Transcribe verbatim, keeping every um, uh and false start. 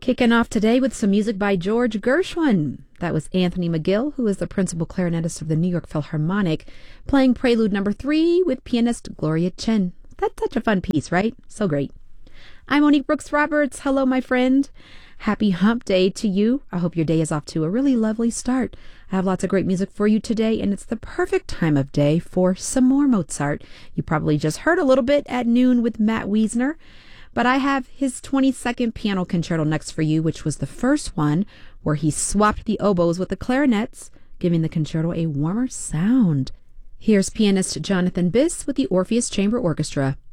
Kicking off today with some music by George Gershwin. That was Anthony McGill, who is the principal clarinetist of the New York Philharmonic, playing Prelude number three with pianist Gloria Chen. That's such a fun piece, right? So great. I'm Monique Brooks Roberts. Hello, my friend. Happy hump day to you. I hope your day is off to a really lovely start. I have lots of great music for you today, and it's the perfect time of day for some more Mozart. You probably just heard a little bit at noon with Matt Wiesner, but I have his twenty-second piano concerto next for you, which was the first one where he swapped the oboes with the clarinets, giving the concerto a warmer sound. Here's pianist Jonathan Biss with the Orpheus Chamber Orchestra.